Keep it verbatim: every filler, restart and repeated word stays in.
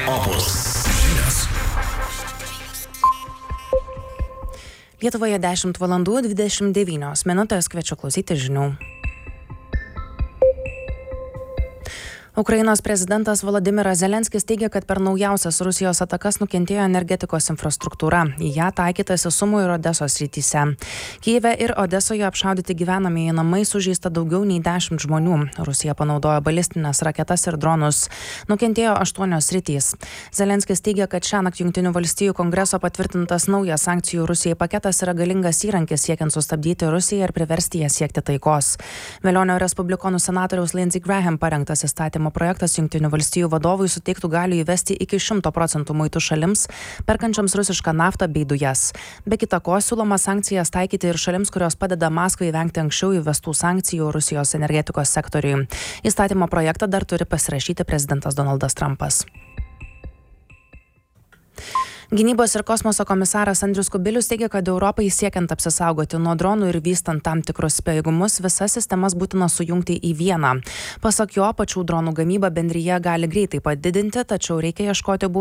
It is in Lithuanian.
Opus žinios. Lietuvoje dešimt valandų dvidešimt devynios minutės, kviečiu klausyti žinių. Ukrainos prezidentas Volodymyras Zelenskis teigia, kad per naujausias Rusijos atakas nukentėjo energetikos infrastruktūra. Į ją taikytasi Sumų ir Odesos srityse. Kijeve ir Odesoje apšaudyti gyvenamieji namai, sužeista daugiau nei dešimt žmonių. Rusija panaudojo balistinės raketas ir dronus. Nukentėjo aštuonios sritys. Zelenskis teigia, kad šiąnakt Jungtinių valstijų kongreso patvirtintas naujas sankcijų Rusijai paketas yra galingas įrankis siekiant sustabdyti Rusiją ir priversti ją siekti taikos. Velionio respublikonų senatoriaus Lindsey Graham parengtas įstatymas projektas Jungtinių valstijų vadovui suteiktų galių įvesti iki šimto procentų muitų šalims, perkančiams rusišką naftą bei dujas. Be kita ko, siūloma sankcijas taikyti ir šalims, kurios padeda Maskvai vengti anksčiau įvestų sankcijų Rusijos energetikos sektoriui. Įstatymo projektą dar turi pasirašyti prezidentas Donaldas Trumpas. Gynybos ir kosmoso komisaras Andrius Kubilius teigia, kad Europai siekiant apsisaugoti nuo dronų ir vystant tam tikrus pajėgumus, visas sistemas būtina sujungti į vieną. Pasak jo, pačių dronų gamybą bendrija gali greitai padidinti, tačiau reikia ieškoti būdų